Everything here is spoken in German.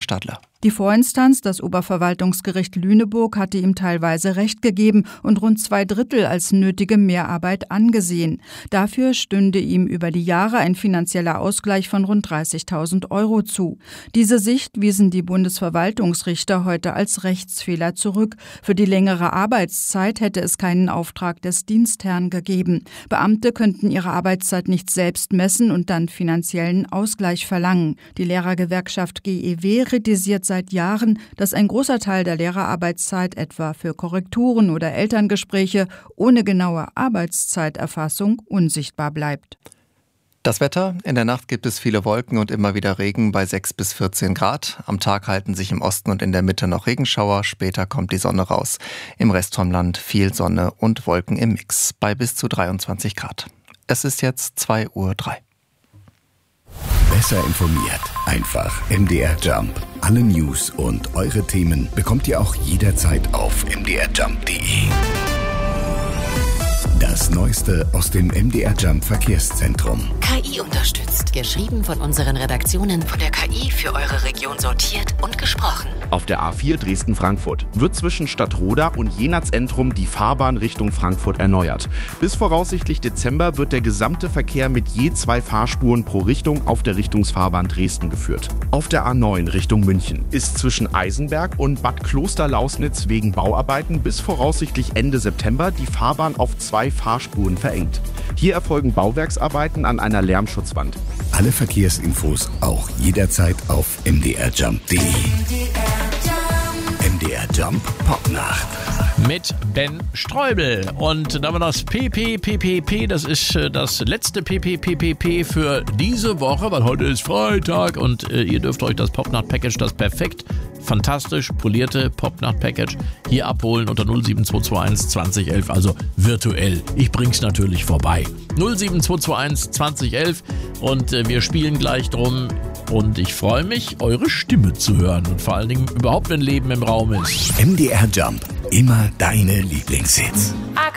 Stadler. Die Vorinstanz, das Oberverwaltungsgericht Lüneburg, hatte ihm teilweise Recht gegeben und rund 2/3 als nötige Mehrarbeit angesehen. Dafür stünde ihm über die Jahre ein finanzieller Ausgleich von rund 30.000 Euro zu. Diese Sicht wiesen die Bundesverwaltungsrichter heute als Rechtsfehler zurück. Für die längere Arbeitszeit hätte es keinen Auftrag des Dienstherrn gegeben. Beamte könnten ihre Arbeitszeit nicht selbst messen und dann finanziellen Ausgleich verlangen. Die Lehrergewerkschaft GEW kritisiert seit Jahren, dass ein großer Teil der Lehrerarbeitszeit etwa für Korrekturen oder Elterngespräche ohne genaue Arbeitszeiterfassung unsichtbar bleibt. Das Wetter: In der Nacht gibt es viele Wolken und immer wieder Regen bei 6 bis 14 Grad. Am Tag halten sich im Osten und in der Mitte noch Regenschauer. Später kommt die Sonne raus. Im Rest vom Land viel Sonne und Wolken im Mix bei bis zu 23 Grad. Es ist jetzt 2:03 Uhr. Besser informiert. Einfach MDR Jump. Alle News und eure Themen bekommt ihr auch jederzeit auf mdrjump.de. Das Neueste aus dem MDR Jump Verkehrszentrum. KI unterstützt. Geschrieben von unseren Redaktionen, von der KI für eure Region sortiert und gesprochen. Auf der A4 Dresden-Frankfurt wird zwischen Stadtroda und Jena-Zentrum die Fahrbahn Richtung Frankfurt erneuert. Bis voraussichtlich Dezember wird der gesamte Verkehr mit je 2 Fahrspuren pro Richtung auf der Richtungsfahrbahn Dresden geführt. Auf der A9 Richtung München ist zwischen Eisenberg und Bad Kloster-Lausnitz wegen Bauarbeiten bis voraussichtlich Ende September die Fahrbahn auf 2 Fahrspuren verengt. Hier erfolgen Bauwerksarbeiten an einer Lärmschutzwand. Alle Verkehrsinfos auch jederzeit auf mdrjump.de. MDR Jump Popnacht. Mit Ben Streubel. Und dann haben wir das PPPPP. Das ist das letzte PPPPP für diese Woche, weil heute ist Freitag und ihr dürft euch das Popnacht-Package, das perfekt, fantastisch polierte Popnacht-Package hier abholen unter 07221 2011, also virtuell. Ich bring's natürlich vorbei. 07221 2011 und wir spielen gleich drum. Und ich freue mich, eure Stimme zu hören und vor allen Dingen überhaupt, wenn Leben im Raum ist. MDR Jump. Immer deine Lieblingshits.